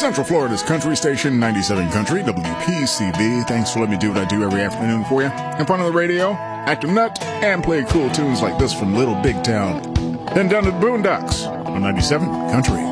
Central Florida's country station, 97 Country, WPCB. Thanks for letting me do what I do every afternoon for you. Have fun on the radio, act a nut, and play cool tunes like this from Little Big Town. Then down to the Boondocks on 97 Country.